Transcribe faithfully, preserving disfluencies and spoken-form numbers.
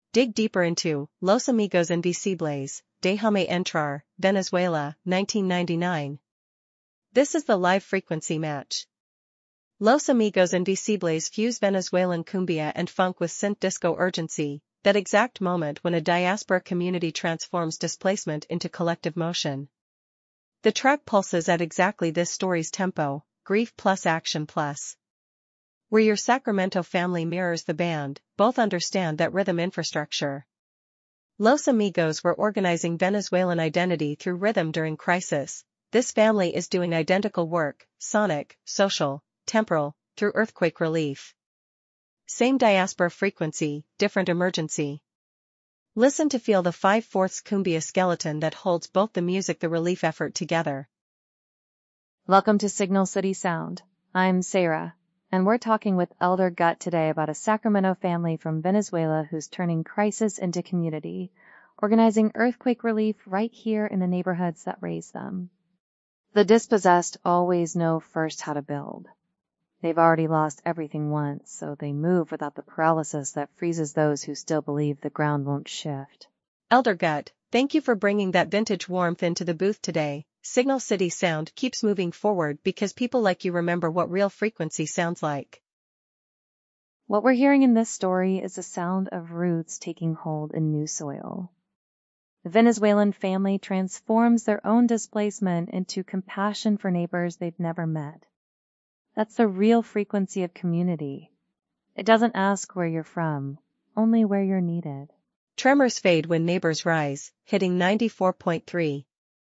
Dig deeper into Los Amigos Invisibles, Déjame Entrar, Venezuela, nineteen ninety-nine. This is the live frequency match. Los Amigos Invisibles fuse Venezuelan cumbia and funk with synth disco urgency, that exact moment when a diaspora community transforms displacement into collective motion. The track pulses at exactly this story's tempo, grief plus action plus. Where your Sacramento family mirrors the band, both understand that rhythm infrastructure. Los Amigos were organizing Venezuelan identity through rhythm during crisis. This family is doing identical work, sonic, social, temporal, through earthquake relief. Same diaspora frequency, different emergency. Listen to feel the five-fourths cumbia skeleton that holds both the music the relief effort together. Welcome to Signal City Sound. I'm Sarah, and we're talking with Elder Gut today about a Sacramento family from Venezuela who's turning crisis into community, organizing earthquake relief right here in the neighborhoods that raise them. The dispossessed always know first how to build. They've already lost everything once, so they move without the paralysis that freezes those who still believe the ground won't shift. Elder Gut, thank you for bringing that vintage warmth into the booth today. Signal City Sound keeps moving forward because people like you remember what real frequency sounds like. What we're hearing in this story is the sound of roots taking hold in new soil. The Venezuelan family transforms their own displacement into compassion for neighbors they've never met. That's the real frequency of community. It doesn't ask where you're from, only where you're needed. Tremors fade when neighbors rise, hitting ninety-four point three.